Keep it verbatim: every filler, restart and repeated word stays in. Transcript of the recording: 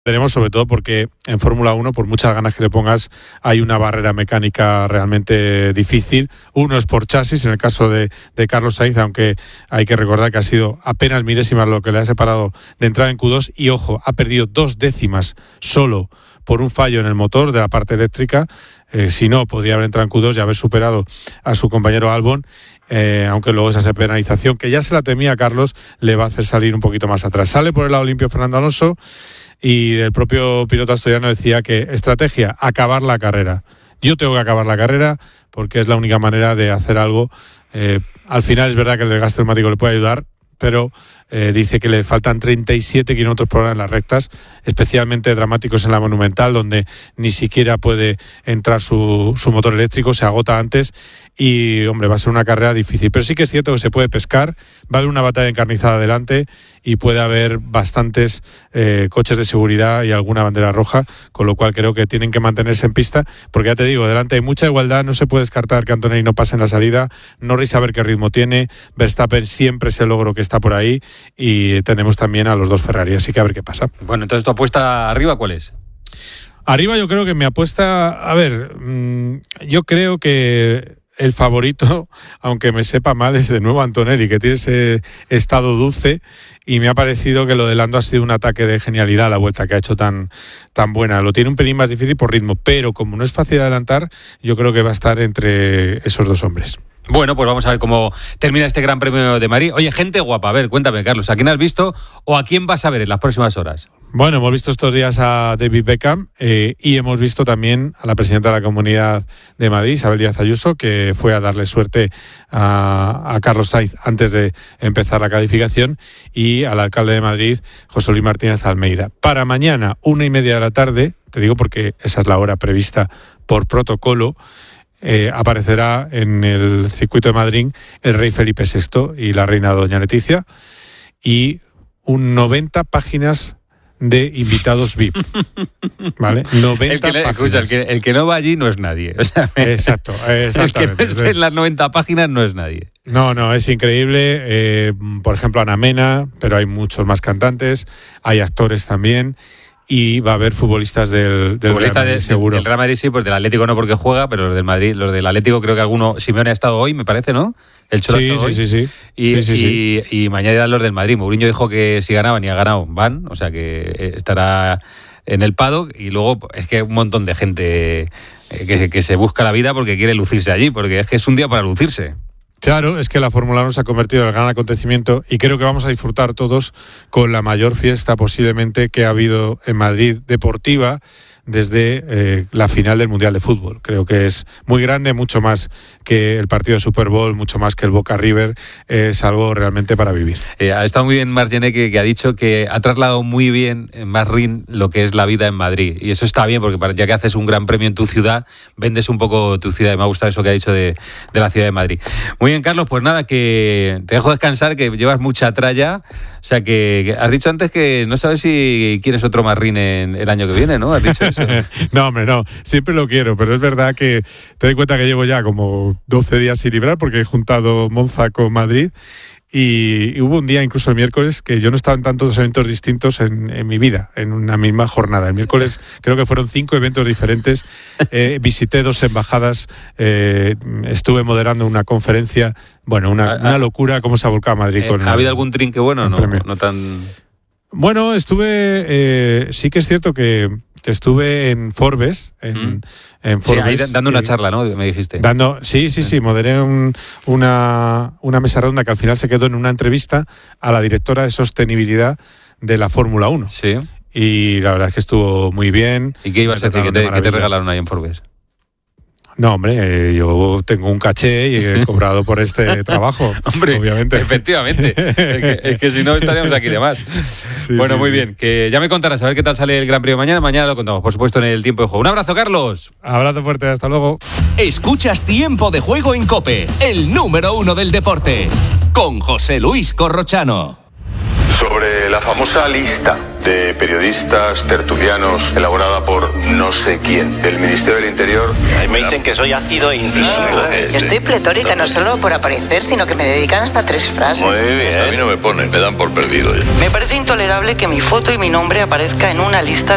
Veremos, sobre todo porque en Fórmula uno, por muchas ganas que le pongas, hay una barrera mecánica realmente difícil. Uno es por chasis, en el caso de, de Carlos Sainz, aunque hay que recordar que ha sido apenas milésimas lo que le ha separado de entrar en Q dos. Y ojo, ha perdido dos décimas solo por un fallo en el motor de la parte eléctrica. Eh, si no, podría haber entrado en Q dos y haber superado a su compañero Albon. Eh, aunque luego esa penalización, que ya se la temía Carlos, le va a hacer salir un poquito más atrás. Sale por el lado limpio Fernando Alonso. Y el propio piloto asturiano decía que estrategia, acabar la carrera. Yo tengo que acabar la carrera porque es la única manera de hacer algo. Eh, al final es verdad que el desgaste neumático le puede ayudar, pero eh, dice que le faltan treinta y siete kilómetros por hora en las rectas, especialmente dramáticos en la Monumental, donde ni siquiera puede entrar su, su motor eléctrico, se agota antes y, hombre, va a ser una carrera difícil. Pero sí que es cierto que se puede pescar, va a haber una batalla encarnizada adelante y puede haber bastantes eh, coches de seguridad y alguna bandera roja, con lo cual creo que tienen que mantenerse en pista, porque ya te digo, delante hay mucha igualdad, no se puede descartar que Antonelli no pase en la salida, Norris a ver qué ritmo tiene, Verstappen siempre es el logro que está por ahí y tenemos también a los dos Ferrari, así que a ver qué pasa. Bueno, entonces tu apuesta arriba, ¿cuál es? Arriba yo creo que mi apuesta, a ver, mmm, yo creo que el favorito, aunque me sepa mal, es de nuevo Antonelli, que tiene ese estado dulce, y me ha parecido que lo de Lando ha sido un ataque de genialidad, la vuelta que ha hecho tan, tan buena. Lo tiene un pelín más difícil por ritmo, pero como no es fácil de adelantar, yo creo que va a estar entre esos dos hombres. Bueno, pues vamos a ver cómo termina este Gran Premio de Madrid. Oye, gente guapa, a ver, cuéntame, Carlos, ¿a quién has visto o a quién vas a ver en las próximas horas? Bueno, hemos visto estos días a David Beckham eh, y hemos visto también a la presidenta de la Comunidad de Madrid, Isabel Díaz Ayuso, que fue a darle suerte a, a Carlos Sainz antes de empezar la calificación, y al alcalde de Madrid, José Luis Martínez Almeida. Para mañana, una y media de la tarde, te digo porque esa es la hora prevista por protocolo, eh, aparecerá en el circuito de Madrid el rey Felipe sexto y la reina doña Leticia, y un noventa páginas de invitados V I P, ¿vale? noventa el que, le, páginas. Escucha, el, que, el que no va allí no es nadie. O sea, Exacto, exactamente. El que no esté en las noventa páginas no es nadie. No, no, es increíble. Eh, por ejemplo, Ana Mena, pero hay muchos más cantantes, hay actores también. Y va a haber futbolistas del, del Futbolista Real Madrid, de, seguro. Del Real Madrid sí, pues del Atlético no porque juega, pero los del Madrid, los del Atlético creo que alguno, Simeone ha estado hoy, me parece, ¿no? El Cholo sí, ha estado sí, hoy. sí, sí, y, sí, sí, sí. Y, y mañana irán los del Madrid. Mourinho dijo que si ganaban y ha ganado, van, o sea que estará en el paddock. Y luego es que un montón de gente que, que se busca la vida porque quiere lucirse allí, porque es que es un día para lucirse. Claro, es que la Fórmula uno se ha convertido en el gran acontecimiento y creo que vamos a disfrutar todos con la mayor fiesta posiblemente que ha habido en Madrid deportiva desde eh, la final del Mundial de Fútbol. Creo que es muy grande, mucho más que el partido de Super Bowl, mucho más que el Boca River, es algo realmente para vivir. Eh, ha estado muy bien Margené, que, que ha dicho que ha trasladado muy bien en Masrin lo que es la vida en Madrid, y eso está bien porque para, ya que haces un gran premio en tu ciudad, vendes un poco tu ciudad, y me ha gustado eso que ha dicho de, de la ciudad de Madrid. Muy bien, Carlos, pues nada, que te dejo descansar, que llevas mucha tralla, o sea que, que has dicho antes que no sabes si quieres otro Masrin en el año que viene, ¿no? Has dicho eso. No, hombre, no, siempre lo quiero, pero es verdad que te doy cuenta que llevo ya como doce días sin librar porque he juntado Monza con Madrid. Y, y hubo un día, incluso el miércoles, que yo no estaba en tantos eventos distintos en, en mi vida, en una misma jornada. El miércoles creo que fueron cinco eventos diferentes. Eh, visité dos embajadas, eh, estuve moderando una conferencia. Bueno, una, una locura cómo se ha volcado Madrid. Eh, con ¿Ha habido algún trinque bueno? No, no tan... Bueno, estuve, eh, sí que es cierto que, que estuve en Forbes, en, mm. en Forbes. Sí, ahí dando una charla, ¿no? Me dijiste. Dando, sí, sí, sí, moderé un, una, una mesa redonda que al final se quedó en una entrevista a la directora de sostenibilidad de la Fórmula uno. Sí. Y la verdad es que estuvo muy bien. ¿Y qué ibas a decir? ¿Qué te, ¿Qué te regalaron ahí en Forbes? No, hombre, eh, yo tengo un caché y he cobrado por este trabajo, hombre, obviamente. Efectivamente. Es que, es que si no estaríamos aquí de más. Sí, bueno, sí, muy sí. bien. Que ya me contarás a ver qué tal sale el Gran Premio mañana. Mañana lo contamos, por supuesto, en el Tiempo de Juego. Un abrazo, Carlos. Abrazo fuerte, hasta luego. Escuchas Tiempo de Juego en COPE, el número uno del deporte, con José Luis Corrochano. Sobre la famosa lista de periodistas tertulianos elaborada por no sé quién del Ministerio del Interior. Ahí me dicen que soy ácido e incisivo. Yo estoy pletórica, no solo por aparecer, sino que me dedican hasta tres frases. Muy bien. A mí no me ponen, me dan por perdido. Me parece intolerable que mi foto y mi nombre aparezca en una lista